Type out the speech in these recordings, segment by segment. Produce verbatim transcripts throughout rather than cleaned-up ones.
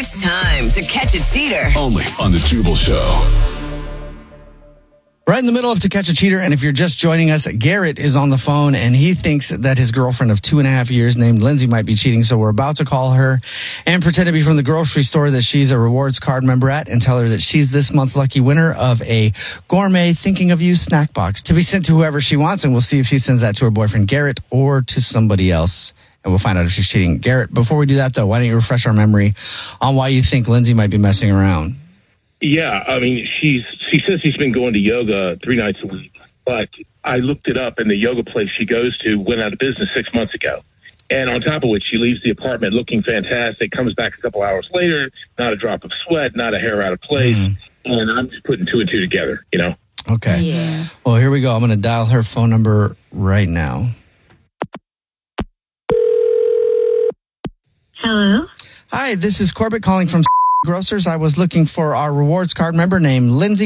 It's time to catch a cheater. Only on the Jubal Show. Right in the middle of To Catch a Cheater, and if you're just joining us, Garrett is on the phone, and he thinks that his girlfriend of two and a half years named Lindsay might be cheating, so we're about to call her and pretend to be from the grocery store that she's a rewards card member at and tell her that she's this month's lucky winner of a gourmet Thinking of You snack box to be sent to whoever she wants, and we'll see if she sends that to her boyfriend, Garrett, or to somebody else, and we'll find out if she's cheating. Garrett, before we do that, though, why don't you refresh our memory on why you think Lindsay might be messing around? Yeah, I mean, she's she says she's been going to yoga three nights a week, but I looked it up, and the yoga place she goes to went out of business six months ago. And on top of which, she leaves the apartment looking fantastic, comes back a couple hours later, not a drop of sweat, not a hair out of place, mm. and I'm just putting two and two together, you know? Okay. Yeah. Well, here we go. I'm going to dial her phone number right now. Hello? Hi, this is Corbett calling from Grocers. I was looking for our rewards card member named Lindsay.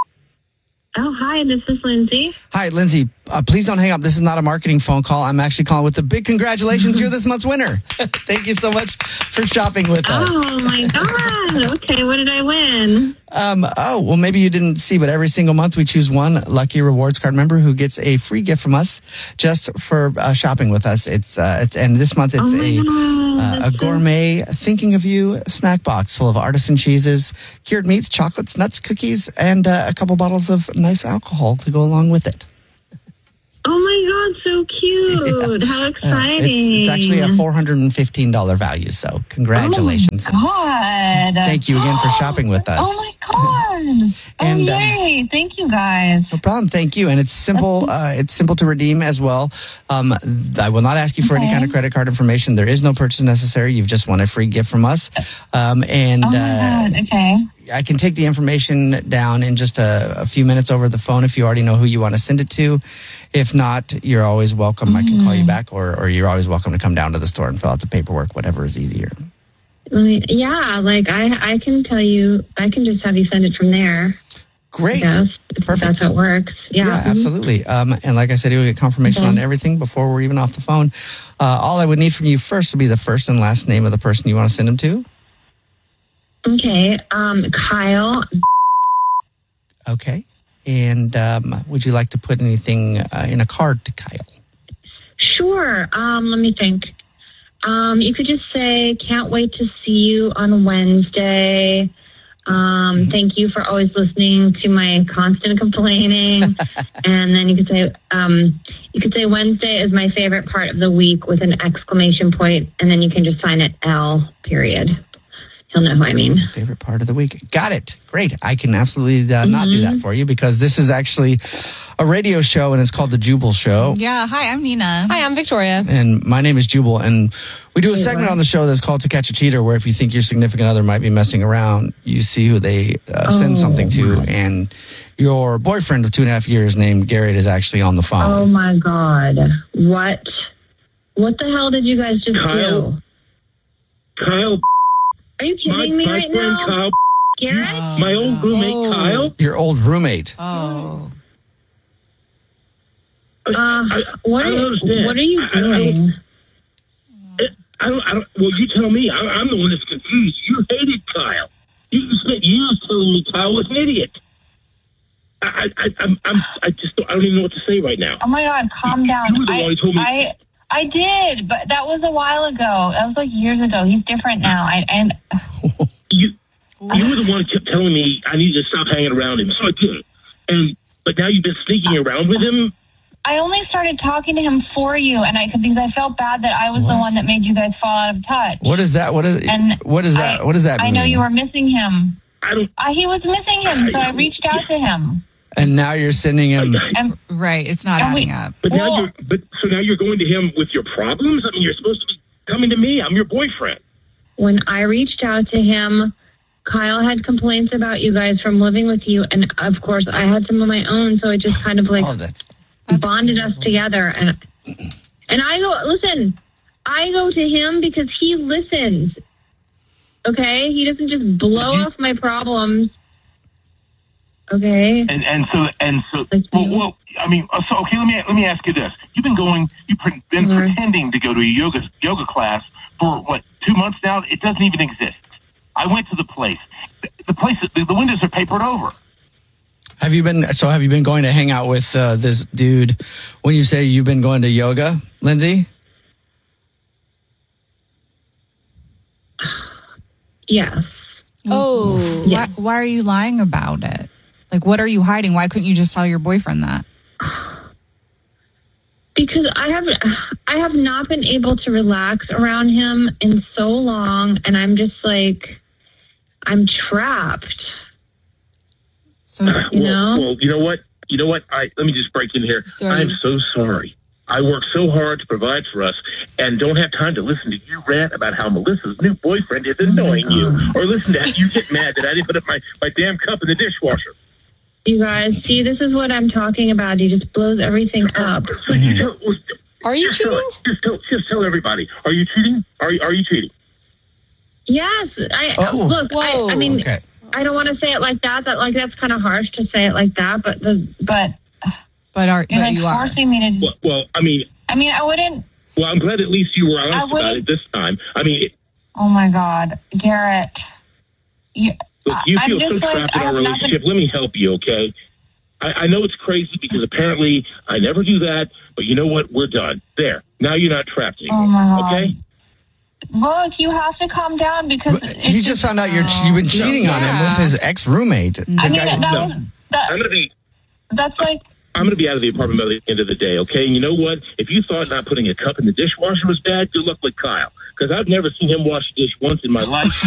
Oh, hi, this is Lindsay. Hi, Lindsay. Uh, please don't hang up. This is not a marketing phone call. I'm actually calling with a big congratulations. You're this month's winner. Thank you so much for shopping with us. Oh, my God. Okay, what did I win? Um, oh, well, maybe you didn't see, but every single month we choose one lucky rewards card member who gets a free gift from us just for uh, shopping with us. It's, uh, it's and this month it's oh a uh, a gourmet Thinking of You snack box full of artisan cheeses, cured meats, chocolates, nuts, cookies, and uh, a couple bottles of nice alcohol to go along with it. Oh, my God, so cute. Yeah. How exciting. Uh, it's, it's actually a four hundred fifteen dollars value, so congratulations. Oh, my God. Thank you again for shopping with us. Oh, my God. and, oh, yay. Um, Thank you, guys. No problem. Thank you. And it's simple. Uh, it's simple to redeem as well. Um, I will not ask you for okay. any kind of credit card information. There is no purchase necessary. You've just won a free gift from us. Um, and oh, my uh, God. Okay. I can take the information down in just a, a few minutes over the phone if you already know who you want to send it to. If not, you're always welcome. Mm-hmm. I can call you back, or, or you're always welcome to come down to the store and fill out the paperwork, whatever is easier. Yeah, like I, I can tell you, I can just have you send it from there. Great. Yes, Perfect. That's how it works. Yeah, yeah mm-hmm. absolutely. Um, and like I said, you'll get confirmation okay. on everything before we're even off the phone. Uh, all I would need from you first would be the first and last name of the person you want to send them to. Okay, um, Kyle. Okay. And um, would you like to put anything uh, in a card to Kyle? Sure. Um, let me think. Um, you could just say, can't wait to see you on Wednesday. Um, mm-hmm. Thank you for always listening to my constant complaining. And then you could say, um, you could say Wednesday is my favorite part of the week with an exclamation point, and then you can just sign it L, period. He'll know who I mean. Favorite part of the week. Got it. Great. I can absolutely uh, mm-hmm. not do that for you because this is actually a radio show and it's called The Jubal Show. Yeah. Hi, I'm Nina. Hi, I'm Victoria. And my name is Jubal. And we do a segment on the show that's called To Catch a Cheater, where if you think your significant other might be messing around, you see who they uh, send oh, something to. My. And your boyfriend of two and a half years named Garrett is actually on the phone. Oh, my God. What? What the hell did you guys just Kyle. do? Kyle. Are you kidding my, me my right friend now? Kyle. Garrett? No, my old roommate, oh. Kyle. Your old roommate. Oh. Uh, I, what, I don't are, understand. what are you doing? I don't, I don't, I don't, well, you tell me. I, I'm the one that's confused. You hated Kyle. You spent years telling me Kyle was an idiot. I, I, I'm, I'm, I just don't, I don't even know what to say right now. Oh, my God. Calm you, down. You were the I, one who told me. I, I did, but that was a while ago. That was like years ago. He's different now. I, and you, you were the one who kept telling me I need to stop hanging around him, so I did. And but now you've been sneaking around with him. I only started talking to him for you, and I because I felt bad that I was what? the one that made you guys fall out of touch. What is that? What is? And what is that? I, what does that mean? I know you were missing him. I don't. Uh, he was missing him, so I reached out to him. And now you're sending him. And, right, it's not adding we, up. But well, now you're. But so now you're going to him with your problems. I mean, you're supposed to be coming to me. I'm your boyfriend. When I reached out to him, Kyle had complaints about you guys from living with you, and of course, I had some of my own. So it just kind of like oh, that's, that's bonded terrible. us together. And and I go listen. I go to him because he listens. Okay, he doesn't just blow mm-hmm. off my problems. Okay. And and so and so. Well, well, I mean, so okay. Let me let me ask you this: you've been going, you've been mm-hmm. pretending to go to a yoga yoga class for what two months now? It doesn't even exist. I went to the place. The, the place, the, the windows are papered over. Have you been, so have you been going to hang out with uh, this dude when you say you've been going to yoga, Lindsay? Yes. Oh, Yeah. why, why are you lying about it? Like, what are you hiding? Why couldn't you just tell your boyfriend that? Because I have I have not been able to relax around him in so long, and I'm just like, I'm trapped. So, You well, know? well, you know what? You know what? I let me just break in here. Sorry. I'm so sorry. I work so hard to provide for us and don't have time to listen to you rant about how Melissa's new boyfriend is annoying you, or listen to how you get mad that I didn't put up my, my damn cup in the dishwasher. You guys, see, this is what I'm talking about. He just blows everything up. So you tell- Are you just tell, cheating? just tell, just tell everybody. Are you cheating? Are you, are you cheating? Yes, I Oh. look. I, I mean, Okay. I don't want to say it like that. That like that's kind of harsh to say it like that. But the But but are you're but like you are. forcing me to. Well, well, I mean, I mean, I wouldn't. well, I'm glad at least you were honest I about wouldn't- it this time. I mean, it, Oh my God, Garrett. You, look, you I'm feel so just like, trapped in I our have not relationship. Let me help you, okay? I, I know it's crazy because apparently I never do that, but you know what? We're done. There. Now you're not trapped anymore. Oh, my God. Okay? Been, look, you have to calm down because But it's He just found out you're, you've been cheating on him Yeah. with his ex-roommate. I The mean, guy- that No. was, that, I'm gonna be that's like. I'm gonna be out of the apartment by the end of the day, okay? And you know what? If you thought not putting a cup in the dishwasher was bad, good luck with Kyle. Because I've never seen him wash a dish once in my life.